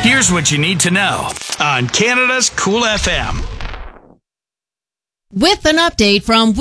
Here's what you need to know on Canada's Cool FM. With an update from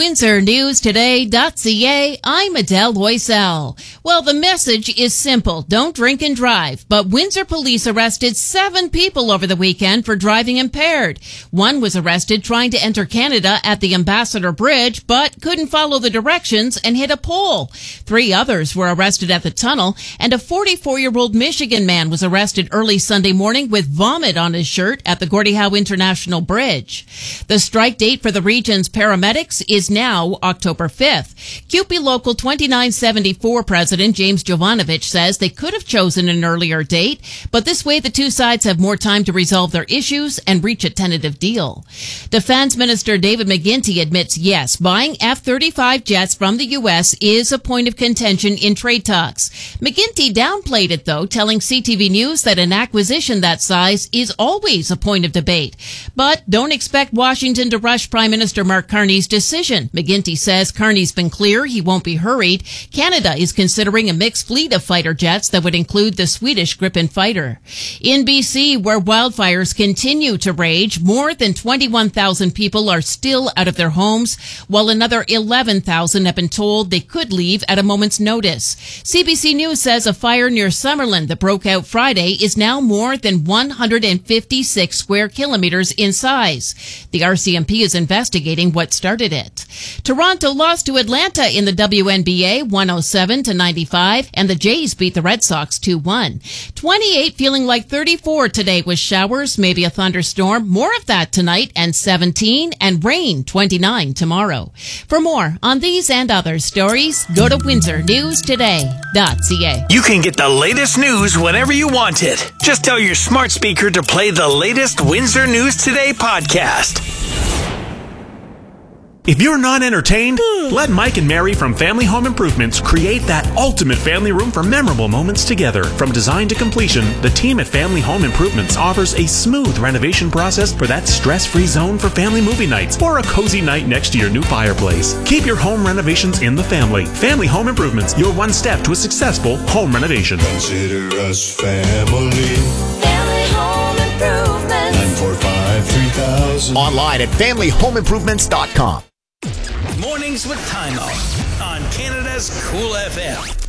WindsorNewsToday.ca, I'm Adele Loisel. Well, the message is simple. Don't drink and drive. But Windsor police arrested 7 people over the weekend for driving impaired. One was arrested trying to enter Canada at the Ambassador Bridge, but couldn't follow the directions and hit a pole. 3 others were arrested at the tunnel, and a 44-year-old Michigan man was arrested early Sunday morning with vomit on his shirt at the Gordie Howe International Bridge. The strike date for the region's paramedics is now October 5th. CUPE Local 2974 President James Jovanovich says they could have chosen an earlier date, but this way the two sides have more time to resolve their issues and reach a tentative deal. Defense Minister David McGuinty admits, yes, buying F-35 jets from the U.S. is a point of contention in trade talks. McGuinty downplayed it, though, telling CTV News that an acquisition that size is always a point of debate. But don't expect Washington to rush Prime Minister Mark Carney's decision. McGuinty says Carney's been clear he won't be hurried. Canada is considering a mixed fleet of fighter jets that would include the Swedish Gripen fighter. In BC, where wildfires continue to rage, more than 21,000 people are still out of their homes, while another 11,000 have been told they could leave at a moment's notice. CBC News says a fire near Summerland that broke out Friday is now more than 156 square kilometers in size. The RCMP is investigating what started it. Toronto lost to Atlanta in the WNBA 107-95, and the Jays beat the Red Sox 2-1. 28 feeling like 34 today with showers, maybe a thunderstorm, more of that tonight, and 17, and rain 29 tomorrow. For more on these and other stories, go to WindsorNewsToday.ca. You can get the latest news whenever you want it. Just tell your smart speaker to play the latest Windsor News Today podcast. If you're not entertained, let Mike and Mary from Family Home Improvements create that ultimate family room for memorable moments together. From design to completion, the team at Family Home Improvements offers a smooth renovation process for that stress-free zone for family movie nights or a cozy night next to your new fireplace. Keep your home renovations in the family. Family Home Improvements, your one step to a successful home renovation. Consider us family. Family Home Improvements. 945-3000. Online at familyhomeimprovements.com. Mornings with Timo on Canada's Cool FM.